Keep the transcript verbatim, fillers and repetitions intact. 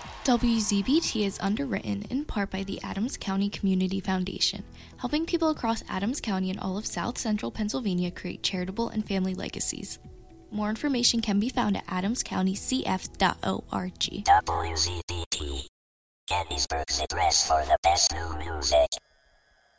W Z B T is underwritten in part by the Adams County Community Foundation, helping people across Adams County and all of South Central Pennsylvania create charitable and family legacies. More information can be found at adams county c f dot org. W Z B T, Gettysburg's address for the best new music.